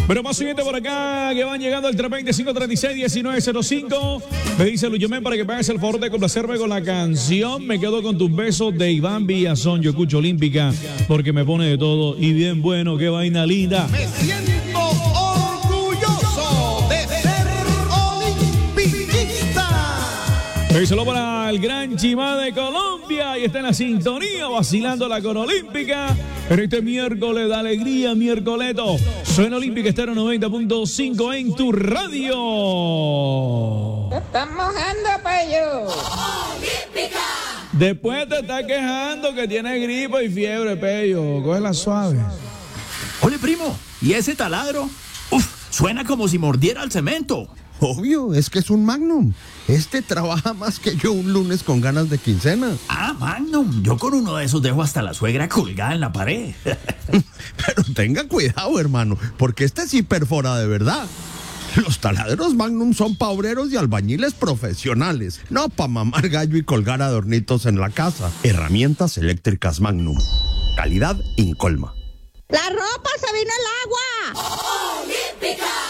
Pero más siguiente por acá, que van llegando al 325-36-1905. Me dice Luyomen para que me hagas el favor de complacerme con la canción. Me quedo con tus besos de Iván Villazón. Yo escucho Olímpica porque me pone de todo y bien bueno, qué vaina linda. Me siento orgulloso de ser olimpicista. Díselo para el gran Chimá de Colombia y está en la sintonía vacilando la con Olímpica. En este miércoles de alegría, miércoleto. Suena Olímpica Estéreo 90.5 en tu radio. Te estás mojando, Pello. ¡Olímpica! Después te estás quejando que tienes gripa y fiebre, Pello. Cógela suave. Ole, primo, ¿y ese taladro? Uf, suena como si mordiera el cemento. Obvio, es que es un Magnum. Este trabaja más que yo un lunes con ganas de quincena. Ah, Magnum, yo con uno de esos dejo hasta la suegra colgada en la pared. Pero tenga cuidado, hermano, porque este sí perfora de verdad. Los taladros Magnum son pa' obreros y albañiles profesionales, no pa' mamar gallo y colgar adornitos en la casa. Herramientas eléctricas Magnum. Calidad incolma. La ropa se vino el agua. ¡Olímpica!